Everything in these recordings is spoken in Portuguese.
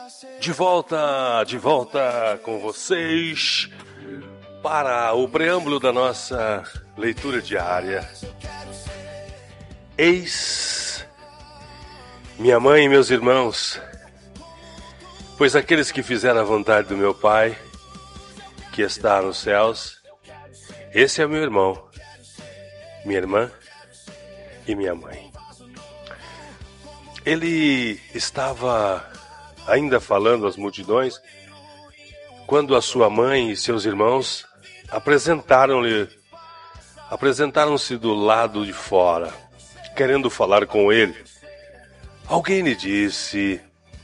De volta com vocês para o preâmbulo da nossa leitura diária. Eis minha mãe e meus irmãos, pois aqueles que fizeram a vontade do meu Pai, que está nos céus, esse é meu irmão, minha irmã e minha mãe. Ele estava ainda falando às multidões quando a sua mãe e seus irmãos apresentaram-se do lado de fora, querendo falar com ele. Alguém lhe disse: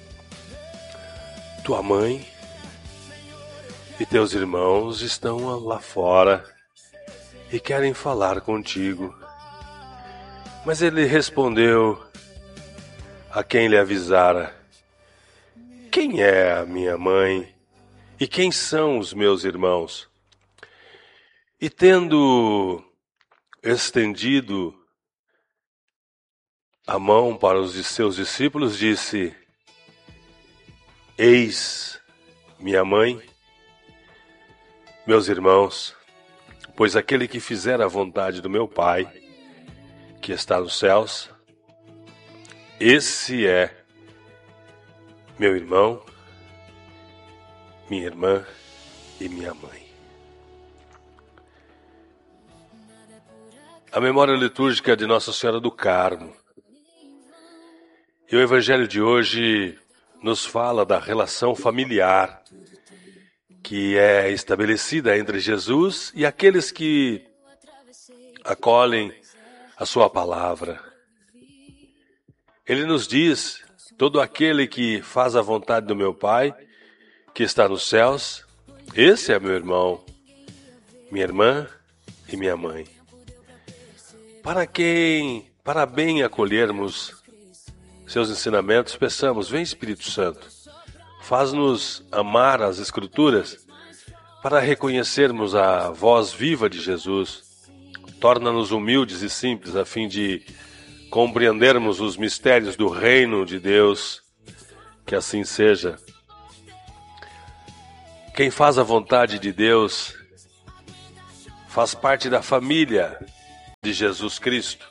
tua mãe e teus irmãos estão lá fora e querem falar contigo. Mas ele respondeu a quem lhe avisara: quem é a minha mãe e quem são os meus irmãos? E tendo estendido a mão para os seus discípulos, disse: eis minha mãe, meus irmãos, pois aquele que fizer a vontade do meu Pai, que está nos céus, esse é meu irmão, minha irmã e minha mãe. A memória litúrgica de Nossa Senhora do Carmo. E o Evangelho de hoje nos fala da relação familiar que é estabelecida entre Jesus e aqueles que acolhem a sua palavra. Ele nos diz: todo aquele que faz a vontade do meu Pai, que está nos céus, esse é meu irmão, minha irmã e minha mãe. Para bem acolhermos seus ensinamentos, peçamos: vem Espírito Santo, faz-nos amar as Escrituras para reconhecermos a voz viva de Jesus. Torna-nos humildes e simples a fim de compreendermos os mistérios do reino de Deus. Que assim seja. Quem faz a vontade de Deus faz parte da família de Jesus Cristo.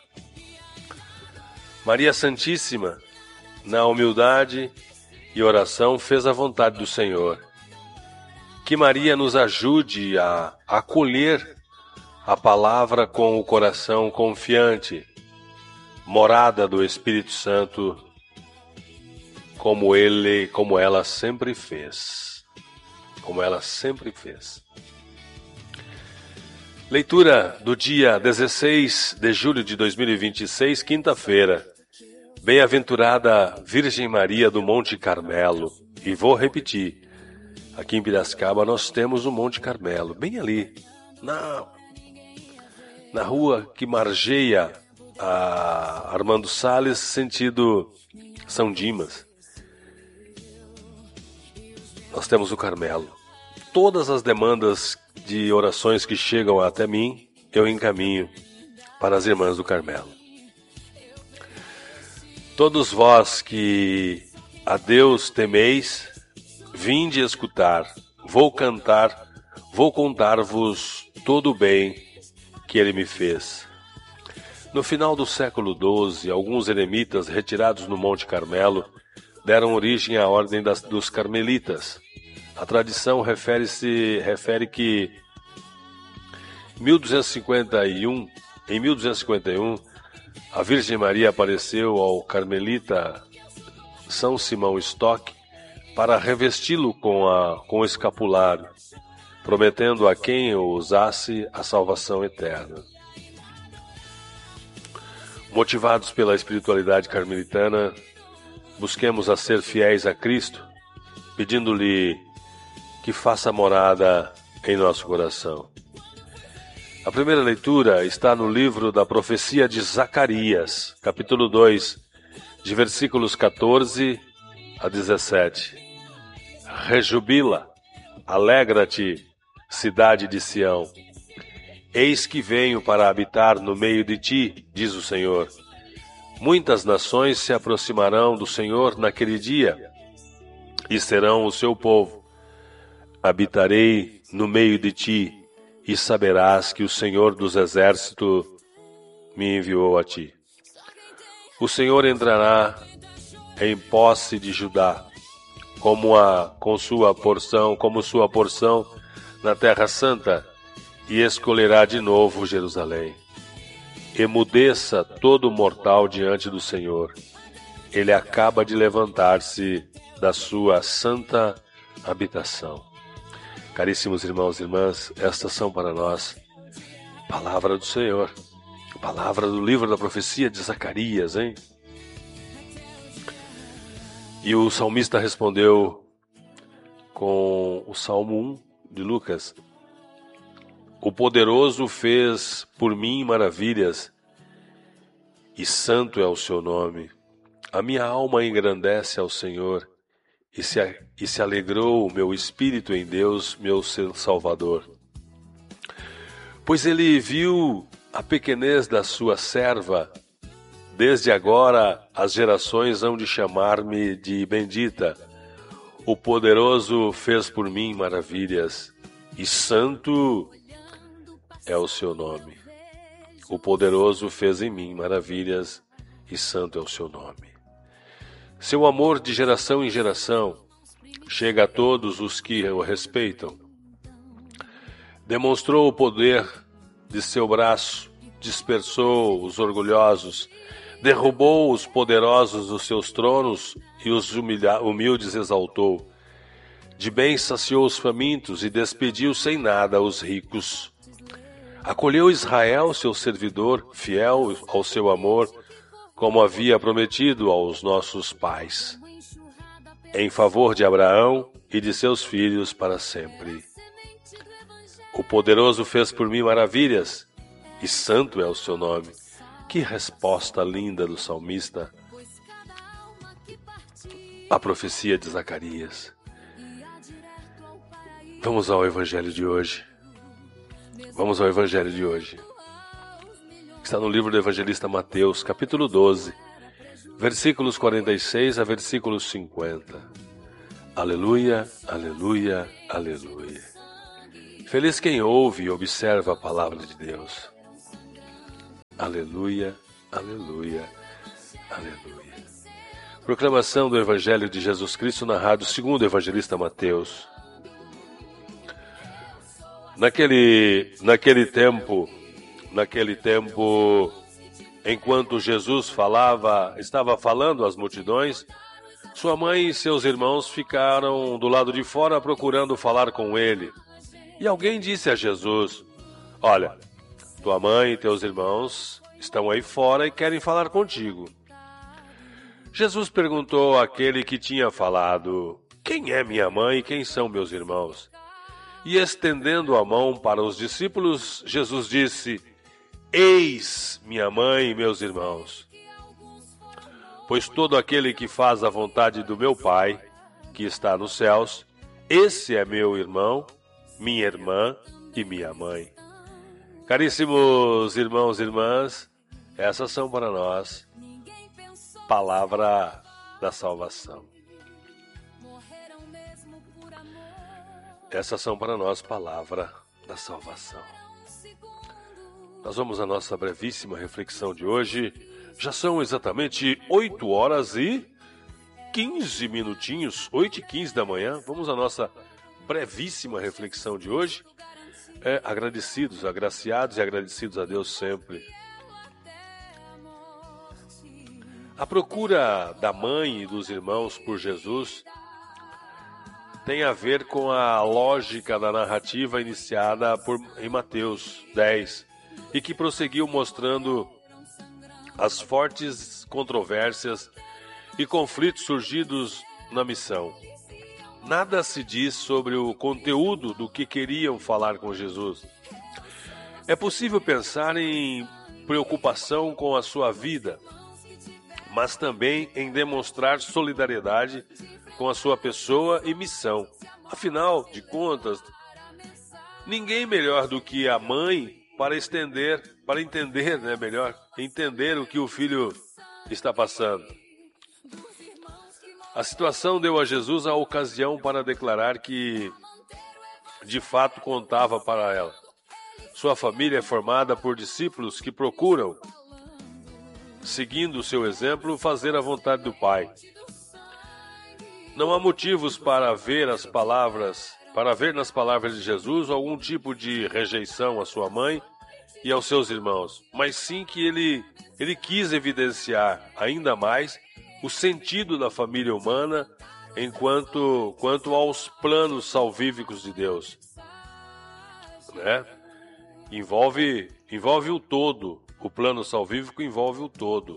Maria Santíssima, na humildade e oração, fez a vontade do Senhor. Que Maria nos ajude a acolher a palavra com o coração confiante, morada do Espírito Santo, como ela sempre fez. Como ela sempre fez. Leitura do dia 16 de julho de 2026, quinta-feira. Bem-aventurada Virgem Maria do Monte Carmelo. E vou repetir. Aqui em Piracicaba nós temos o Monte Carmelo, bem ali, na rua que margeia a Armando Salles, sentido São Dimas. Nós temos o Carmelo. Todas as demandas de orações que chegam até mim, eu encaminho para as irmãs do Carmelo. Todos vós que a Deus temeis, vinde escutar. Vou contar-vos todo o bem que ele me fez. No final do século XII, alguns eremitas retirados no Monte Carmelo deram origem à ordem dos carmelitas. A tradição refere que em 1251, a Virgem Maria apareceu ao carmelita São Simão Stock para revesti-lo com o escapulário, prometendo a quem o usasse a salvação eterna. Motivados pela espiritualidade carmelitana, busquemos a ser fiéis a Cristo, pedindo-lhe que faça morada em nosso coração. A primeira leitura está no livro da profecia de Zacarias, capítulo 2, de versículos 14 a 17. Rejubila, alegra-te, cidade de Sião. Eis que venho para habitar no meio de ti, diz o Senhor. Muitas nações se aproximarão do Senhor naquele dia, e serão o seu povo. Habitarei no meio de ti, e saberás que o Senhor dos Exércitos me enviou a ti. O Senhor entrará em posse de Judá, como sua porção na Terra Santa, e escolherá de novo Jerusalém. Emudeça todo mortal diante do Senhor. Ele acaba de levantar-se da sua santa habitação. Caríssimos irmãos e irmãs, estas são para nós palavra do Senhor, palavra do livro da profecia de Zacarias, hein? E o salmista respondeu com o Salmo 1 de Lucas: O poderoso fez por mim maravilhas, e santo é o seu nome. A minha alma engrandece ao Senhor, e se alegrou o meu espírito em Deus, meu Salvador. Pois ele viu a pequenez da sua serva. Desde agora as gerações hão de chamar-me de bendita. O poderoso fez por mim maravilhas, e santo é o seu nome. O poderoso fez em mim maravilhas, e santo é o seu nome. Seu amor de geração em geração chega a todos os que o respeitam. Demonstrou o poder de seu braço, dispersou os orgulhosos, derrubou os poderosos dos seus tronos e os humildes exaltou. De bem saciou os famintos e despediu sem nada os ricos. Acolheu Israel, seu servidor, fiel ao seu amor, como havia prometido aos nossos pais, em favor de Abraão e de seus filhos para sempre. O poderoso fez por mim maravilhas, e santo é o seu nome. Que resposta linda do salmista à profecia de Zacarias. Vamos ao Evangelho de hoje. Vamos ao Evangelho de hoje. Está no livro do evangelista Mateus, capítulo 12, versículos 46 a versículos 50. Aleluia, aleluia, aleluia. Feliz quem ouve e observa a palavra de Deus. Aleluia, aleluia, aleluia. Proclamação do Evangelho de Jesus Cristo narrado segundo o evangelista Mateus. Naquele tempo, enquanto Jesus estava falando às multidões, sua mãe e seus irmãos ficaram do lado de fora procurando falar com ele. E alguém disse a Jesus: Olha, tua mãe e teus irmãos estão aí fora e querem falar contigo. Jesus perguntou àquele que tinha falado: Quem é minha mãe e quem são meus irmãos? E estendendo a mão para os discípulos, Jesus disse: Eis minha mãe e meus irmãos. Pois todo aquele que faz a vontade do meu Pai, que está nos céus, esse é meu irmão, minha irmã e minha mãe. Caríssimos irmãos e irmãs, essas são para nós palavra da salvação. Essas são para nós palavra da salvação. Nós vamos à nossa brevíssima reflexão de hoje. Já são exatamente 8 horas e 15 minutinhos, 8 e 15 da manhã. Vamos à nossa brevíssima reflexão de hoje. Agradecidos, agraciados e agradecidos a Deus sempre. A procura da mãe e dos irmãos por Jesus tem a ver com a lógica da narrativa iniciada em Mateus 10 e que prosseguiu mostrando as fortes controvérsias e conflitos surgidos na missão. Nada se diz sobre o conteúdo do que queriam falar com Jesus. É possível pensar em preocupação com a sua vida, mas também em demonstrar solidariedade com a sua pessoa e missão. Afinal de contas, ninguém melhor do que a mãe para entender o que o filho está passando. A situação deu a Jesus a ocasião para declarar que, de fato, contava para ela. Sua família é formada por discípulos que procuram, seguindo o seu exemplo, fazer a vontade do Pai. Não há motivos para ver nas palavras de Jesus algum tipo de rejeição à sua mãe e aos seus irmãos, mas sim que ele quis evidenciar ainda mais o sentido da família humana quanto aos planos salvíficos de Deus, né? Envolve o todo. O plano salvífico envolve o todo.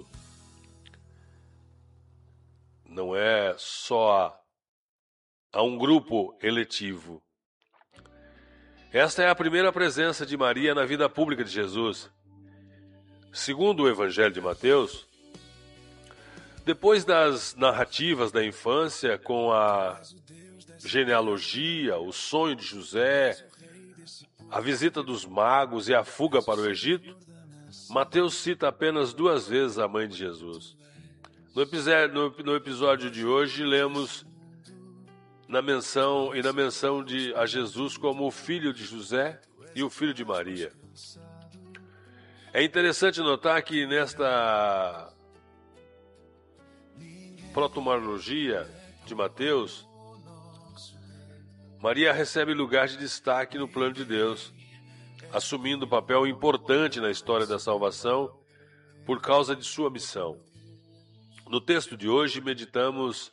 Não é só a um grupo eletivo. Esta é a primeira presença de Maria na vida pública de Jesus. Segundo o Evangelho de Mateus, depois das narrativas da infância com a genealogia, o sonho de José, a visita dos magos e a fuga para o Egito, Mateus cita apenas 2 vezes a mãe de Jesus. No episódio de hoje, lemos na menção a Jesus como o filho de José e o filho de Maria. É interessante notar que nesta protomologia de Mateus, Maria recebe lugar de destaque no plano de Deus, assumindo um papel importante na história da salvação por causa de sua missão. No texto de hoje, meditamos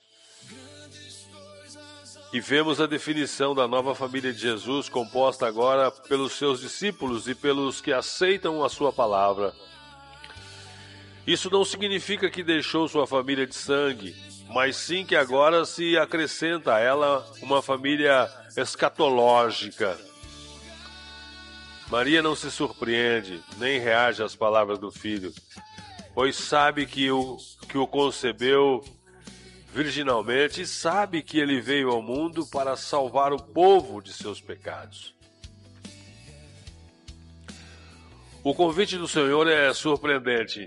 e vemos a definição da nova família de Jesus, composta agora pelos seus discípulos e pelos que aceitam a sua palavra. Isso não significa que deixou sua família de sangue, mas sim que agora se acrescenta a ela uma família escatológica. Maria não se surpreende, nem reage às palavras do filho, pois sabe que o concebeu virginalmente e sabe que ele veio ao mundo para salvar o povo de seus pecados. O convite do Senhor é surpreendente.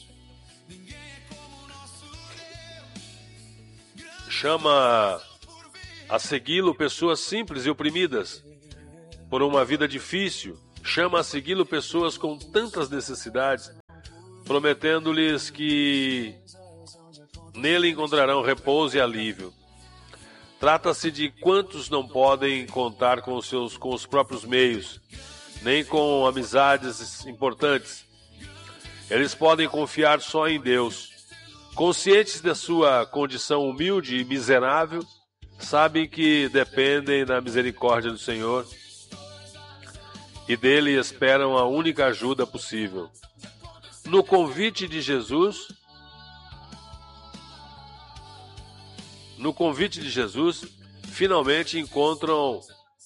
Chama a segui-lo pessoas simples e oprimidas por uma vida difícil. Chama a segui-lo pessoas com tantas necessidades, prometendo-lhes que nele encontrarão repouso e alívio. Trata-se de quantos não podem contar com os próprios meios, nem com amizades importantes. Eles podem confiar só em Deus. Conscientes da sua condição humilde e miserável, sabem que dependem da misericórdia do Senhor e dele esperam a única ajuda possível. No convite de Jesus, finalmente encontram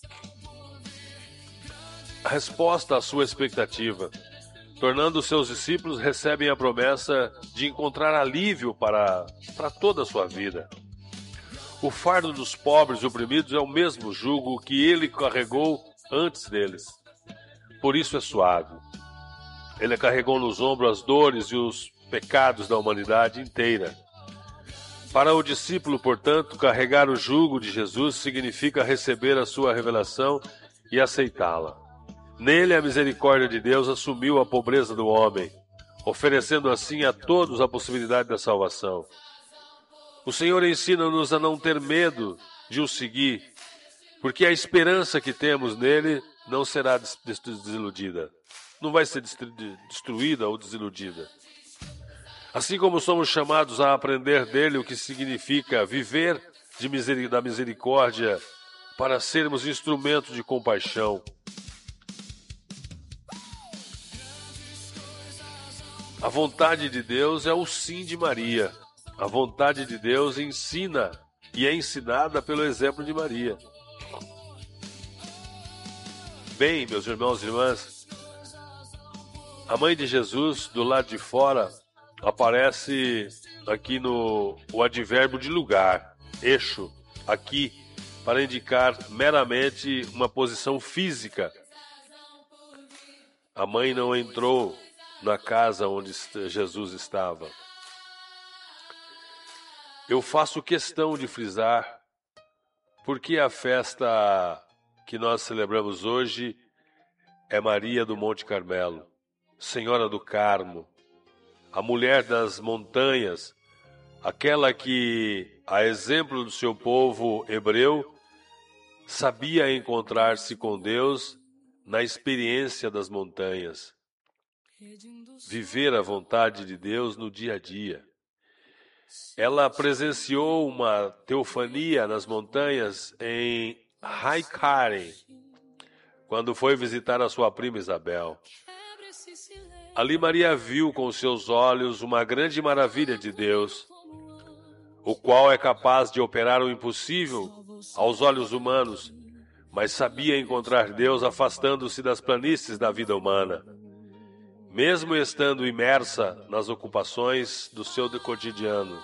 a resposta à sua expectativa, tornando seus discípulos recebem a promessa de encontrar alívio para toda a sua vida. O fardo dos pobres e oprimidos é o mesmo jugo que ele carregou antes deles. Por isso é suave. Ele carregou nos ombros as dores e os pecados da humanidade inteira. Para o discípulo, portanto, carregar o jugo de Jesus significa receber a sua revelação e aceitá-la. Nele, a misericórdia de Deus assumiu a pobreza do homem, oferecendo assim a todos a possibilidade da salvação. O Senhor ensina-nos a não ter medo de o seguir, porque a esperança que temos nele não será desiludida. Não vai ser destruída ou desiludida. Assim como somos chamados a aprender dele o que significa viver da misericórdia para sermos instrumentos de compaixão. A vontade de Deus é o sim de Maria. A vontade de Deus ensina e é ensinada pelo exemplo de Maria. Bem, meus irmãos e irmãs, a mãe de Jesus, do lado de fora, aparece aqui o advérbio de lugar, eixo, aqui, para indicar meramente uma posição física. A mãe não entrou na casa onde Jesus estava. Eu faço questão de frisar porque a festa que nós celebramos hoje é Maria do Monte Carmelo, Senhora do Carmo, a mulher das montanhas, aquela que, a exemplo do seu povo hebreu, sabia encontrar-se com Deus na experiência das montanhas, viver a vontade de Deus no dia a dia. Ela presenciou uma teofania nas montanhas em Haikaren, quando foi visitar a sua prima Isabel. Ali Maria viu com seus olhos uma grande maravilha de Deus, o qual é capaz de operar o impossível aos olhos humanos, mas sabia encontrar Deus afastando-se das planícies da vida humana, mesmo estando imersa nas ocupações do seu cotidiano.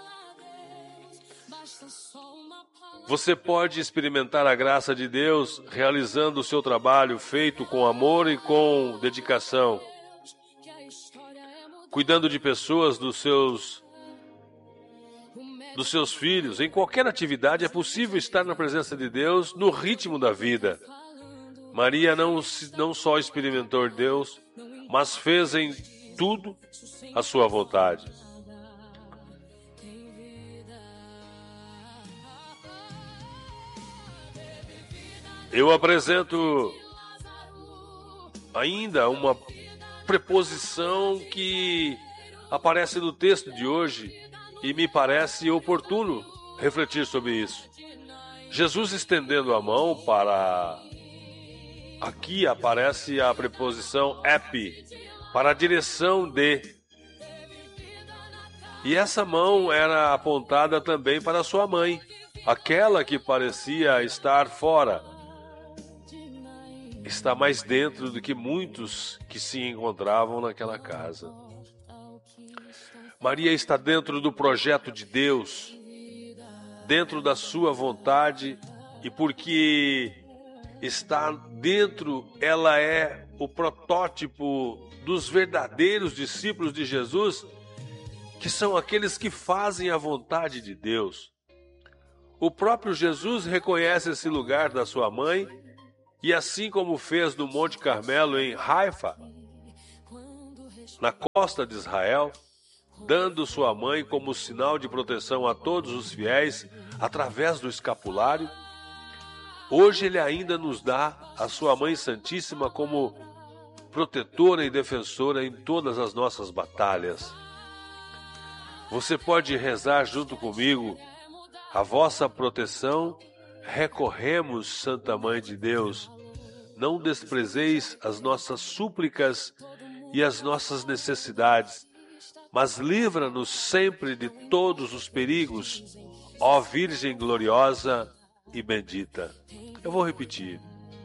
Você pode experimentar a graça de Deus realizando o seu trabalho feito com amor e com dedicação, cuidando de pessoas, dos seus filhos. Em qualquer atividade é possível estar na presença de Deus no ritmo da vida. Maria não só experimentou Deus, mas fez em tudo a sua vontade. Eu apresento ainda uma preposição que aparece no texto de hoje e me parece oportuno refletir sobre isso. Jesus estendendo a mão para... Aqui aparece a preposição epi, para a direção de. E essa mão era apontada também para sua mãe, aquela que parecia estar fora. Está mais dentro do que muitos que se encontravam naquela casa. Maria está dentro do projeto de Deus, dentro da sua vontade, e porque está dentro, ela é o protótipo dos verdadeiros discípulos de Jesus, que são aqueles que fazem a vontade de Deus. O próprio Jesus reconhece esse lugar da sua mãe, e assim como fez no Monte Carmelo em Haifa, na costa de Israel, dando sua mãe como sinal de proteção a todos os fiéis através do escapulário, hoje ele ainda nos dá a sua Mãe Santíssima como protetora e defensora em todas as nossas batalhas. Você pode rezar junto comigo: a vossa proteção recorremos, Santa Mãe de Deus. Não desprezeis as nossas súplicas e as nossas necessidades, mas livra-nos sempre de todos os perigos, ó Virgem gloriosa e bendita. Eu vou repetir.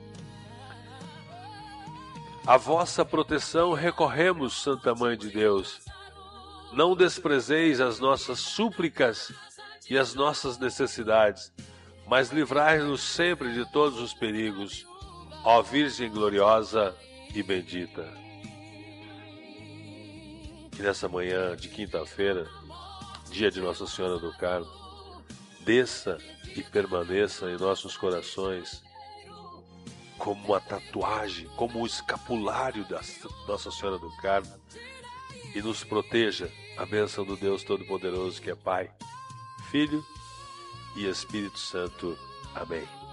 A vossa proteção recorremos, Santa Mãe de Deus. Não desprezeis as nossas súplicas e as nossas necessidades, mas livrai-nos sempre de todos os perigos, ó Virgem gloriosa e bendita. Que nessa manhã de quinta-feira, dia de Nossa Senhora do Carmo, desça e permaneça em nossos corações como uma tatuagem, como um escapulário da Nossa Senhora do Carmo, e nos proteja a bênção do Deus Todo-Poderoso, que é Pai, Filho e Espírito Santo. Amém.